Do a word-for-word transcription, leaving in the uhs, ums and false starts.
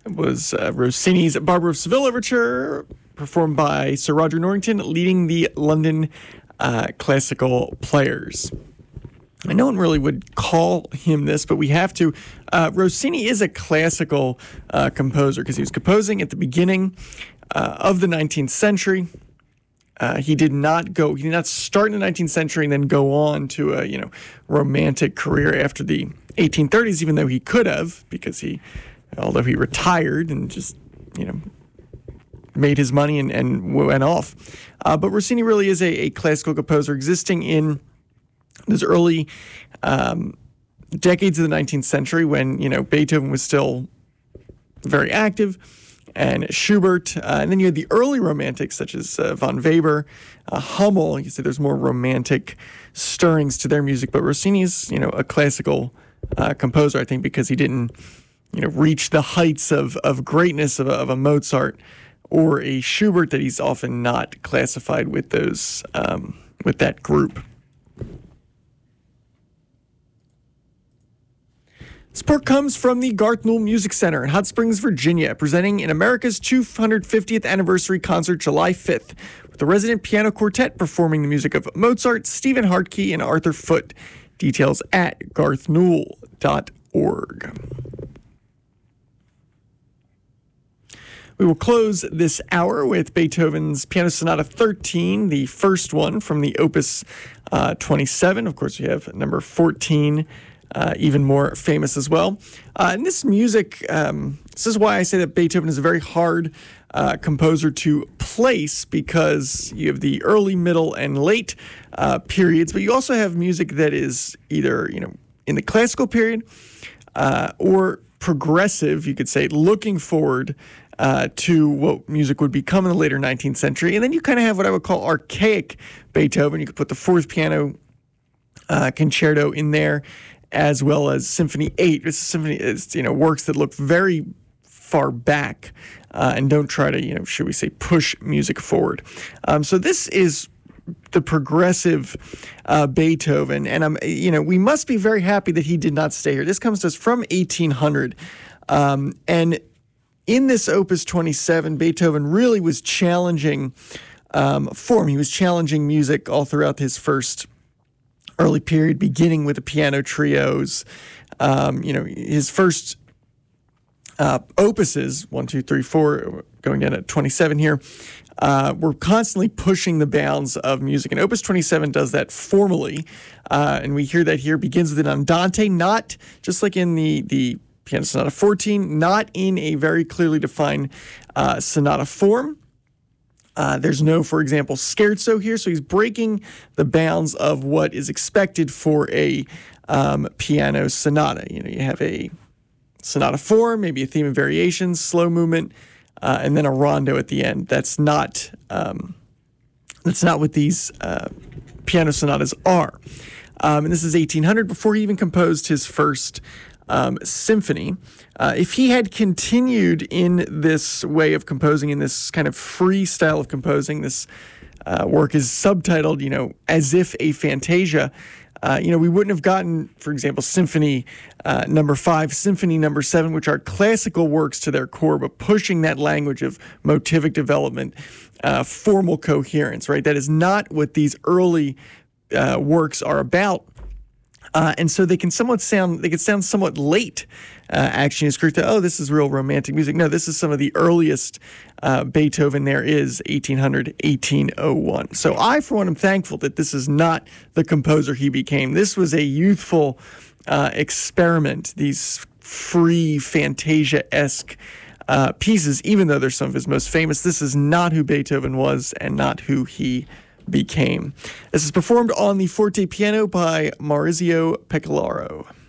was uh, Rossini's Barber of Seville Overture, performed by Sir Roger Norrington, leading the London uh, Classical Players. And no one really would call him this, but we have to. Uh, Rossini is a classical uh, composer because he was composing at the beginning uh, of the nineteenth century. Uh, he did not go. He did not start in the nineteenth century and then go on to a you know romantic career after the eighteen thirties, even though he could have, because he, although he retired and just you know made his money and, and went off. Uh, but Rossini really is a, a classical composer existing in those early um, decades of the nineteenth century when you know Beethoven was still very active. And Schubert, uh, and then you had the early romantics such as uh, von Weber, uh, Hummel. You see, there's more romantic stirrings to their music, but Rossini's, you know, a classical uh, composer, I think, because he didn't, you know, reach the heights of of greatness of a, of a Mozart or a Schubert, that he's often not classified with those um, with that group. Support comes from the Garth Newell Music Center in Hot Springs, Virginia, presenting in America's two hundred fiftieth anniversary concert July fifth, with the resident piano quartet performing the music of Mozart, Stephen Hartke, and Arthur Foote. Details at garth newell dot org. We will close this hour with Beethoven's Piano Sonata thirteen, the first one from the Opus uh, twenty-seven. Of course, we have number fourteen. Uh, even more famous as well. Uh, and this music, um, this is why I say that Beethoven is a very hard uh, composer to place, because you have the early, middle, and late uh, periods, but you also have music that is either, you know, in the classical period uh, or progressive, you could say, looking forward uh, to what music would become in the later nineteenth century. And then you kind of have what I would call archaic Beethoven. You could put the fourth piano uh, concerto in there, as well as Symphony eight. It's symphony, it's, you know, works that look very far back uh, and don't try to, you know, should we say, push music forward. Um, so this is the progressive uh, Beethoven, and I'm, you know, we must be very happy that he did not stay here. This comes to us from eighteen hundred, um, and in this Opus twenty-seven, Beethoven really was challenging um, form. He was challenging music all throughout his first early period, beginning with the piano trios. Um, you know, his first uh, opuses, one, two, three, four, going down at twenty-seven here, uh, were constantly pushing the bounds of music. And Opus twenty-seven does that formally, uh, and we hear that here, begins with an andante, not just like in the, the Piano Sonata fourteen, not in a very clearly defined uh, sonata form. Uh, there's no, for example, scherzo here, so he's breaking the bounds of what is expected for a um, piano sonata. You know, you have a sonata form, maybe a theme and variations, slow movement, uh, and then a rondo at the end. That's not um, that's not what these uh, piano sonatas are. Um, and this is eighteen hundred, before he even composed his first Um, symphony. Uh, if he had continued in this way of composing, in this kind of free style of composing, this uh, work is subtitled, you know, as if a Fantasia, uh, you know, we wouldn't have gotten, for example, Symphony uh, number five, Symphony number seven, which are classical works to their core, but pushing that language of motivic development, uh, formal coherence, right? That is not what these early uh, works are about. Uh, and so they can somewhat sound, they can sound somewhat late, uh, actually, as Kirk, oh, this is real romantic music. No, this is some of the earliest uh, Beethoven there is, eighteen hundred, eighteen oh one. So I, for one, am thankful that this is not the composer he became. This was a youthful uh, experiment, these free Fantasia-esque uh, pieces, even though they're some of his most famous. This is not who Beethoven was and not who he became. This is performed on the forte piano by Maurizio Pecoraro.